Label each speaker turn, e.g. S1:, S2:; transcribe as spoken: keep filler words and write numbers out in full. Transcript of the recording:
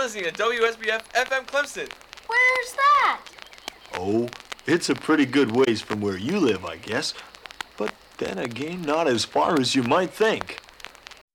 S1: listening to W S B F F M Clemson.
S2: Where's that?
S3: Oh, it's a pretty good ways from where you live, I guess. But then again, not as far as you might think.